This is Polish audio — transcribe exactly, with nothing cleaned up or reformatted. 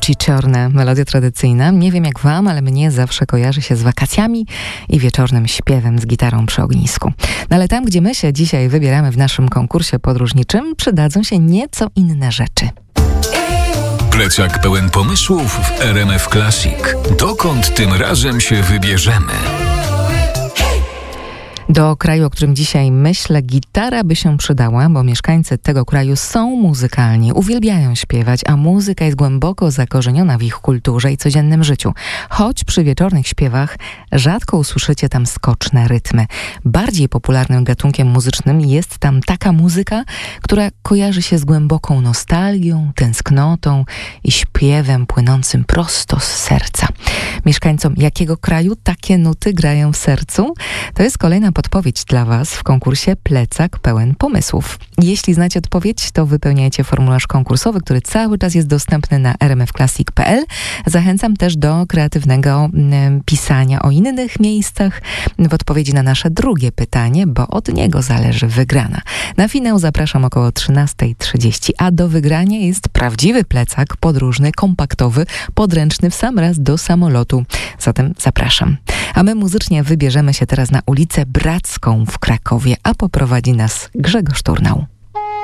Oczy czarne, melodia tradycyjna. Nie wiem jak wam, ale mnie zawsze kojarzy się z wakacjami i wieczornym śpiewem z gitarą przy ognisku. No ale tam, gdzie my się dzisiaj wybieramy w naszym konkursie podróżniczym, przydadzą się nieco inne rzeczy. Plecak pełen pomysłów w R M F Classic. Dokąd tym razem się wybierzemy? Do kraju, o którym dzisiaj myślę, gitara by się przydała, bo mieszkańcy tego kraju są muzykalni, uwielbiają śpiewać, a muzyka jest głęboko zakorzeniona w ich kulturze i codziennym życiu. Choć przy wieczornych śpiewach rzadko usłyszycie tam skoczne rytmy. Bardziej popularnym gatunkiem muzycznym jest tam taka muzyka, która kojarzy się z głęboką nostalgią, tęsknotą i śpiewem płynącym prosto z serca. Mieszkańcom jakiego kraju takie nuty grają w sercu? To jest kolejna podpowiedź dla was w konkursie Plecak pełen pomysłów. Jeśli znacie odpowiedź, to wypełniajcie formularz konkursowy, który cały czas jest dostępny na r m f classic kropka p l. Zachęcam też do kreatywnego y, pisania o innych miejscach w odpowiedzi na nasze drugie pytanie, bo od niego zależy wygrana. Na finał zapraszam około trzynasta trzydzieści, a do wygrania jest prawdziwy plecak podróżny, kompaktowy, podręczny w sam raz do samolotu. Zatem zapraszam. A my muzycznie wybierzemy się teraz na ulicę Bracką w Krakowie, a poprowadzi nas Grzegorz Turnał.